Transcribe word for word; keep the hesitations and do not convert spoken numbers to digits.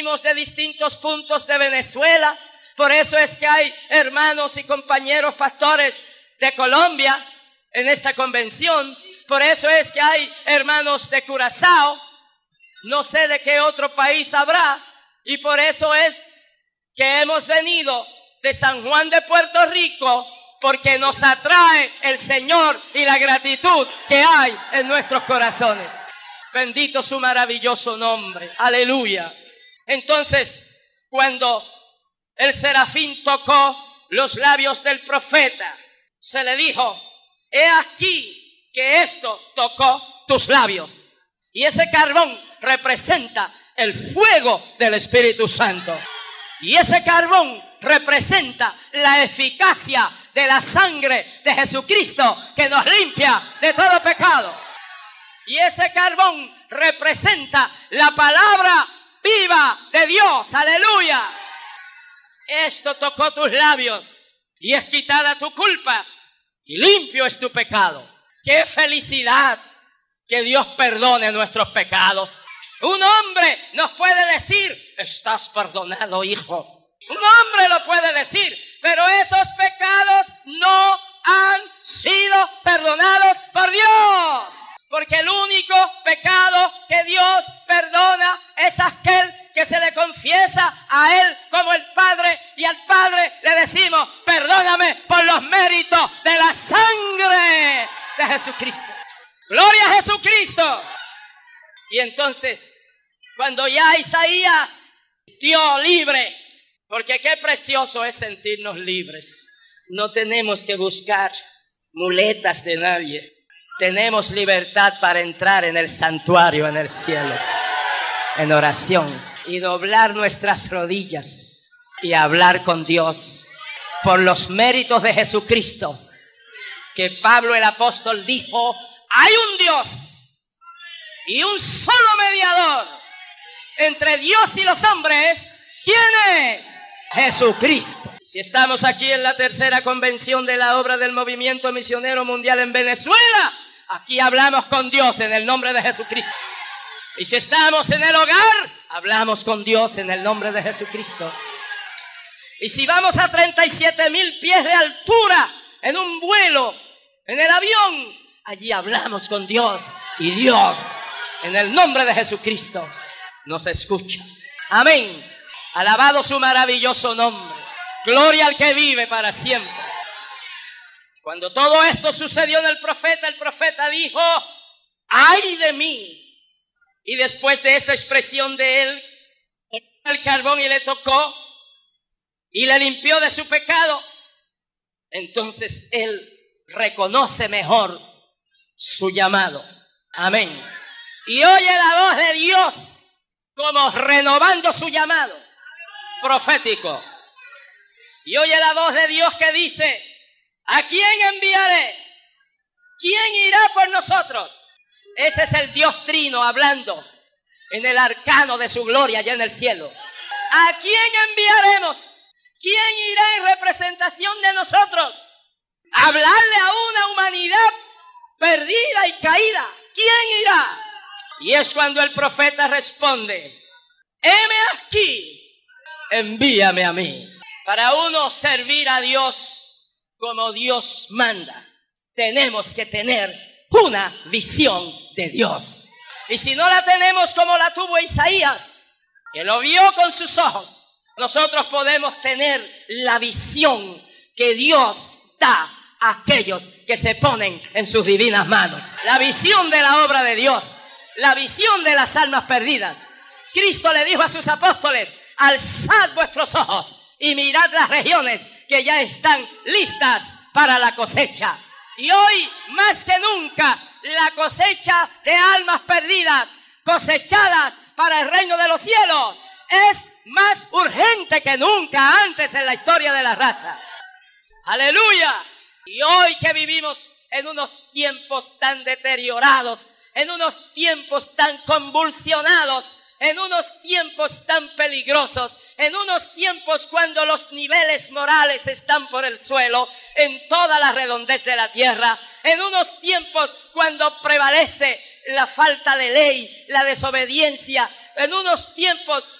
venimos de distintos puntos de Venezuela. Por eso es que hay hermanos y compañeros pastores de Colombia en esta convención. Por eso es que hay hermanos de Curazao. No sé de qué otro país habrá. Y por eso es que hemos venido de San Juan de Puerto Rico, porque nos atrae el Señor y la gratitud que hay en nuestros corazones. Bendito su maravilloso nombre. Aleluya. Entonces, cuando el serafín tocó los labios del profeta, se le dijo: he aquí que esto tocó tus labios. Y ese carbón representa el fuego del Espíritu Santo. Y ese carbón representa la eficacia de la sangre de Jesucristo, que nos limpia de todo pecado. Y ese carbón representa la palabra viva de Dios. Aleluya. Esto tocó tus labios y es quitada tu culpa y limpio es tu pecado. ¡Qué felicidad! Que Dios perdone nuestros pecados. Un hombre nos puede decir: estás perdonado, hijo. Un hombre lo puede decir, pero esos pecados no han sido perdonados por Dios. Porque el único pecado que Dios perdona es aquel que se le confiesa a Él como el Padre, y al Padre le decimos: perdóname por los méritos de la sangre de Jesucristo. ¡Gloria a Jesucristo! Y entonces, cuando ya Isaías dio libre, porque qué precioso es sentirnos libres. No tenemos que buscar muletas de nadie. Tenemos libertad para entrar en el santuario, en el cielo, en oración, y doblar nuestras rodillas y hablar con Dios por los méritos de Jesucristo, que Pablo el apóstol dijo: hay un Dios y un solo mediador entre Dios y los hombres. ¿Quién es? Jesucristo. Si estamos aquí en la tercera convención de la obra del Movimiento Misionero Mundial en Venezuela, aquí hablamos con Dios en el nombre de Jesucristo. Y si estamos en el hogar, hablamos con Dios en el nombre de Jesucristo. Y si vamos a treinta y siete mil pies de altura en un vuelo, en el avión, allí hablamos con Dios, y Dios, en el nombre de Jesucristo, nos escucha. Amén. Alabado su maravilloso nombre. Gloria al que vive para siempre. Cuando todo esto sucedió en el profeta, el profeta dijo: ¡ay de mí! Y después de esta expresión de él, el carbón y le tocó y le limpió de su pecado, entonces él reconoce mejor su llamado. Amén. Y oye la voz de Dios como renovando su llamado profético. Y oye la voz de Dios que dice: ¿a quién enviaré? ¿Quién irá por nosotros? Ese es el Dios Trino hablando en el arcano de su gloria allá en el cielo. ¿A quién enviaremos? ¿Quién irá en representación de nosotros? Hablarle a una humanidad perdida y caída. ¿Quién irá? Y es cuando el profeta responde: heme aquí, envíame a mí. Para uno servir a Dios como Dios manda, tenemos que tener una visión de Dios. Y si no la tenemos como la tuvo Isaías, que lo vio con sus ojos, nosotros podemos tener la visión que Dios da a aquellos que se ponen en sus divinas manos. La visión de la obra de Dios, la visión de las almas perdidas. Cristo le dijo a sus apóstoles: alzad vuestros ojos y mirad las regiones que ya están listas para la cosecha. Y hoy, más que nunca, la cosecha de almas perdidas, cosechadas para el reino de los cielos, es más urgente que nunca antes en la historia de la raza. ¡Aleluya! Y hoy que vivimos en unos tiempos tan deteriorados, en unos tiempos tan convulsionados, en unos tiempos tan peligrosos, en unos tiempos cuando los niveles morales están por el suelo, en toda la redondez de la tierra, en unos tiempos cuando prevalece la falta de ley, la desobediencia, en unos tiempos